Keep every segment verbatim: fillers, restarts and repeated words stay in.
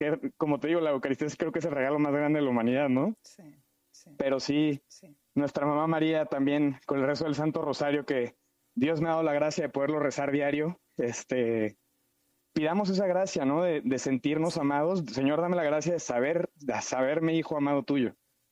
que, como te digo, la Eucaristía creo que es el regalo más grande de la humanidad, ¿no? Sí, sí. Pero sí, Sí. nuestra mamá María también, con el rezo del Santo Rosario, que Dios me ha dado la gracia de poderlo rezar diario, este, pidamos esa gracia, ¿no? De, de sentirnos amados. Señor, dame la gracia de saber, de saberme hijo amado tuyo.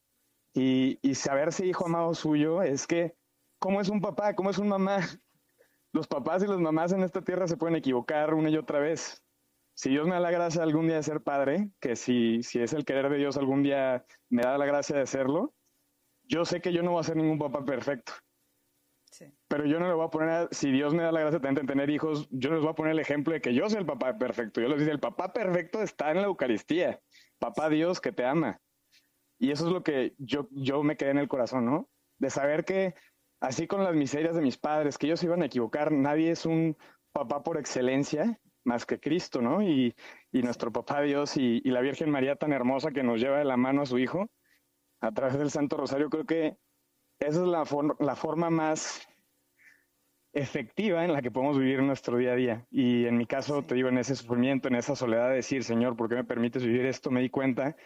Y, y saberse hijo amado suyo es que, ¿cómo es un papá? ¿Cómo es un mamá? Los papás y las mamás en esta tierra se pueden equivocar una y otra vez. Si Dios me da la gracia algún día de ser padre, que si, si es el querer de Dios algún día me da la gracia de serlo, yo sé que yo no voy a ser ningún papá perfecto. Sí. Pero yo no le voy a poner, a, si Dios me da la gracia también de tener hijos, yo les voy a poner el ejemplo de que yo soy el papá perfecto. Yo les digo, el papá perfecto está en la Eucaristía. Papá Dios que te ama. Y eso es lo que yo, yo me quedé en el corazón, ¿no? De saber que, así con las miserias de mis padres, que ellos se iban a equivocar, nadie es un papá por excelencia más que Cristo, ¿no? Y, y nuestro papá Dios y, y la Virgen María tan hermosa que nos lleva de la mano a su hijo a través del Santo Rosario, creo que esa es la, for la forma más efectiva en la que podemos vivir nuestro día a día. Y en mi caso, sí. te digo, en ese sufrimiento, en esa soledad de decir, Señor, ¿por qué me permites vivir esto? Me di cuenta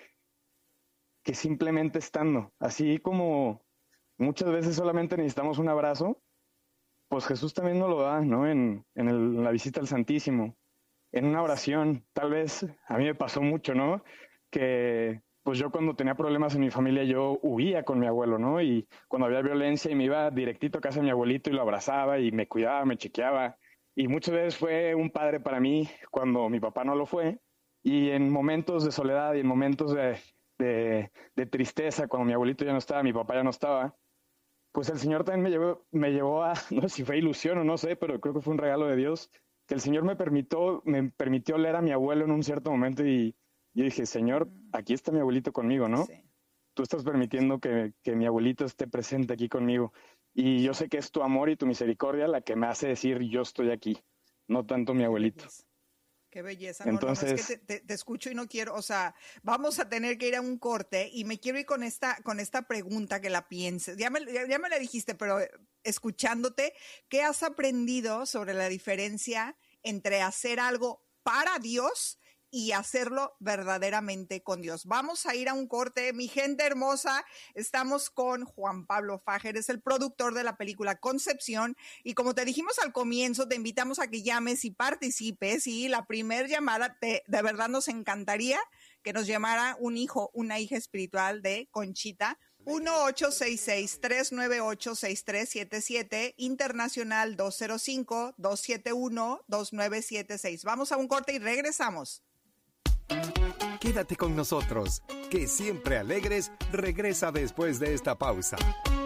que simplemente estando, así como muchas veces solamente necesitamos un abrazo, pues Jesús también nos lo da, ¿no? En, en, el, en la visita al Santísimo, en una oración. Tal vez a mí me pasó mucho, ¿no? Que pues yo cuando tenía problemas en mi familia yo huía con mi abuelo, ¿no? Y cuando había violencia y me iba directito a casa de mi abuelito y lo abrazaba y me cuidaba, me chequeaba. Y muchas veces fue un padre para mí cuando mi papá no lo fue. Y en momentos de soledad y en momentos de, de, de tristeza, cuando mi abuelito ya no estaba, mi papá ya no estaba, pues el Señor también me llevó, me llevó a, no sé si fue ilusión o no sé, pero creo que fue un regalo de Dios, que el Señor me permitió, me permitió leer a mi abuelo en un cierto momento y yo dije, Señor, aquí está mi abuelito conmigo, ¿no? Sí. Tú estás permitiendo que, que mi abuelito esté presente aquí conmigo. Y yo sé que es tu amor y tu misericordia la que me hace decir, yo estoy aquí, no tanto mi abuelito. Qué belleza. No, Entonces, no, no, es que te, te, te escucho y no quiero, o sea, vamos a tener que ir a un corte y me quiero ir con esta, con esta pregunta que la pienses. Ya me, ya, ya me la dijiste, pero escuchándote, ¿qué has aprendido sobre la diferencia entre hacer algo para Dios y hacerlo verdaderamente con Dios? Vamos a ir a un corte, mi gente hermosa. Estamos con Juan Pablo Fager, es el productor de la película Concepción, y como te dijimos al comienzo, te invitamos a que llames y participes, y la primer llamada, te, de verdad nos encantaría que nos llamara un hijo, una hija espiritual de Conchita. uno ocho seis seis, tres nueve ocho, seis tres siete siete, internacional dos cero cinco, dos siete uno, dos nueve siete seis. Vamos a un corte y regresamos. Quédate con nosotros, que Siempre Alegres regresa después de esta pausa.